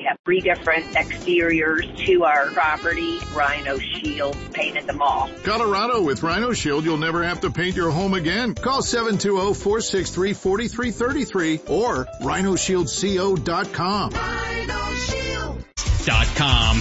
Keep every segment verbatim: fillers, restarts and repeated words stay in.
have three different exteriors to our property. Rhino Shield painted them all. Colorado, with Rhino Shield, you'll never have to paint your home again. Call seven two zero, four six three, four three three three or rhino shield co dot com. rhino shield dot com.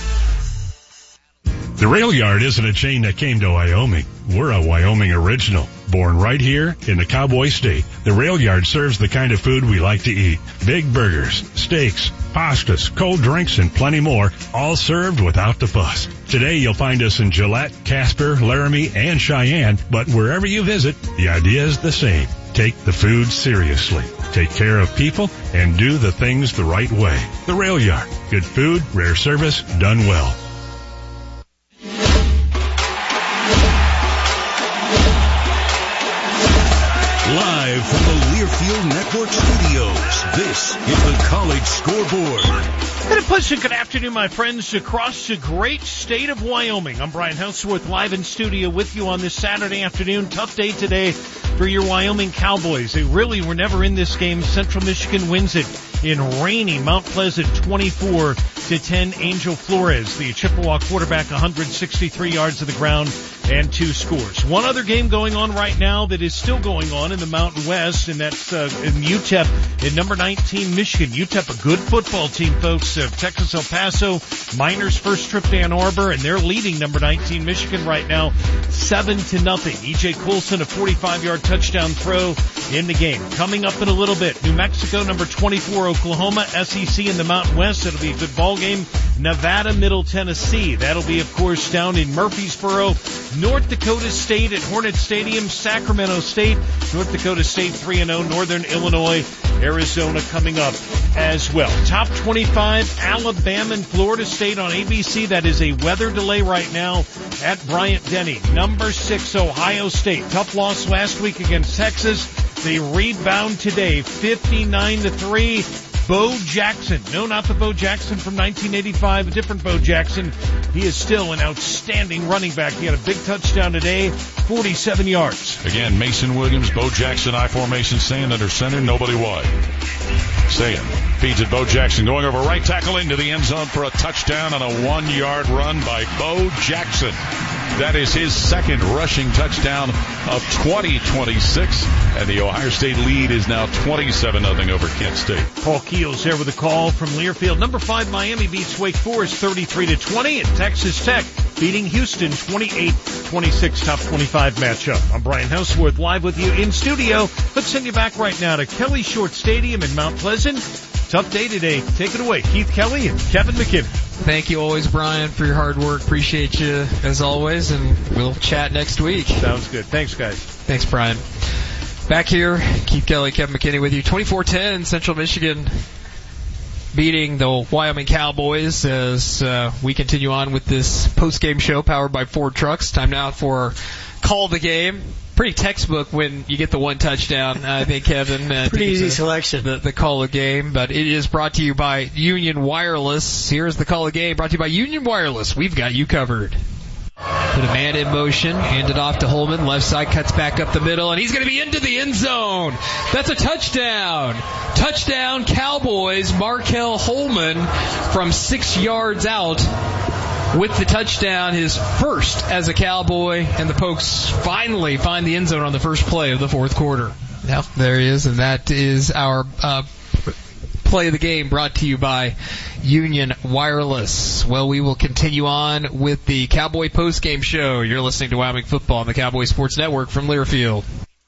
The Rail Yard isn't a chain that came to Wyoming. We're a Wyoming original, born right here in the Cowboy State. The Rail Yard serves the kind of food we like to eat. Big burgers, steaks, pastas, cold drinks, and plenty more, all served without the fuss. Today you'll find us in Gillette, Casper, Laramie, and Cheyenne, but wherever you visit, the idea is the same. Take the food seriously. Take care of people and do the things the right way. The Rail Yard. Good food, rare service, done well. Live from the Learfield Network studios, this is the College Scoreboard. And a pleasant good afternoon, my friends, across the great state of Wyoming. I'm Brian Houseworth, live in studio with you on this Saturday afternoon. Tough day today for your Wyoming Cowboys. They really were never in this game. Central Michigan wins it in rainy Mount Pleasant, twenty-four to ten. Angel Flores, the Chippewa quarterback, one hundred sixty-three yards to the ground and two scores. One other game going on right now that is still going on in the Mountain West, and that's uh, in U T E P in number nineteen, Michigan. U T E P, a good football team, folks. Of Texas El Paso, Miners' first trip to Ann Arbor, and they're leading number nineteen, Michigan right now, seven to nothing. E J Coulson, a forty-five yard touchdown throw in the game. Coming up in a little bit, New Mexico, number twenty-four, Oklahoma, S E C in the Mountain West. It'll be a good ball game. Nevada, Middle Tennessee. That'll be, of course, down in Murfreesboro. North Dakota State at Hornet Stadium. Sacramento State, North Dakota State three and oh. Northern Illinois, Arizona coming up as well. Top twenty-five, Alabama and Florida State on A B C. That is a weather delay right now at Bryant-Denny. Number six, Ohio State. Tough loss last week against Texas. They rebound today, fifty-nine to three. Bo Jackson. No, not the Bo Jackson from nineteen eighty-five, a different Bo Jackson. He is still an outstanding running back. He had a big touchdown today, forty-seven yards. Again, Mason Williams, Bo Jackson, I formation, Sand under center, nobody wide. Sand feeds it, Bo Jackson going over right tackle into the end zone for a touchdown on a one-yard run by Bo Jackson. That is his second rushing touchdown of twenty twenty-six, and the Ohio State lead is now twenty-seven nothing over Kent State. Paul Keels there with a call from Learfield. Number five, Miami beats Wake Forest thirty-three to twenty, and Texas Tech beating Houston twenty-eight twenty-six, top twenty-five matchup. I'm Brian Houseworth, live with you in studio. Let's send you back right now to Kelly Short Stadium in Mount Pleasant. Tough day today. Take it away, Keith Kelly and Kevin McKinney. Thank you always, Brian, for your hard work. Appreciate you as always, and we'll chat next week. Sounds good. Thanks, guys. Thanks, Brian. Back here, Keith Kelly, Kevin McKinney with you. twenty-four ten, Central Michigan beating the Wyoming Cowboys as uh, we continue on with this post-game show powered by Ford Trucks. Time now for Call the Game. Pretty textbook when you get the one touchdown, I think, Kevin. Uh, Pretty easy the, selection. The, the Call of Game, but it is brought to you by Union Wireless. Here's the Call of Game brought to you by Union Wireless. We've got you covered. Put a man in motion, hand it off to Holman, left side cuts back up the middle, and he's going to be into the end zone. That's a touchdown. Touchdown Cowboys, Markel Holman from six yards out. With the touchdown, his first as a Cowboy, and the Pokes finally find the end zone on the first play of the fourth quarter. Yep, there he is, and that is our uh, play of the game brought to you by Union Wireless. Well, we will continue on with the Cowboy postgame show. You're listening to Wyoming Football on the Cowboy Sports Network from Learfield.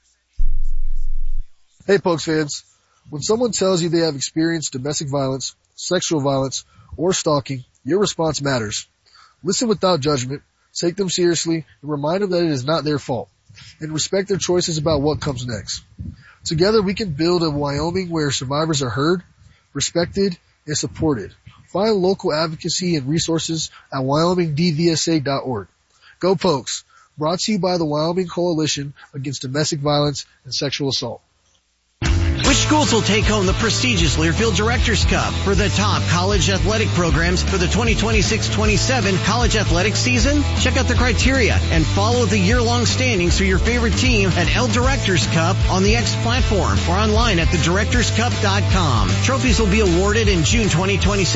Hey, Pokes fans. When someone tells you they have experienced domestic violence, sexual violence, or stalking, your response matters. Listen without judgment, take them seriously, and remind them that it is not their fault, and respect their choices about what comes next. Together we can build a Wyoming where survivors are heard, respected, and supported. Find local advocacy and resources at wyoming d v s a dot org. Go Pokes! Brought to you by the Wyoming Coalition Against Domestic Violence and Sexual Assault. Which schools will take home the prestigious Learfield Directors Cup for the top college athletic programs for the twenty twenty-six twenty-seven college athletic season? Check out the criteria and follow the year-long standings for your favorite team at L Directors Cup on the X platform or online at the directors cup dot com. Trophies will be awarded in June twenty twenty-seven.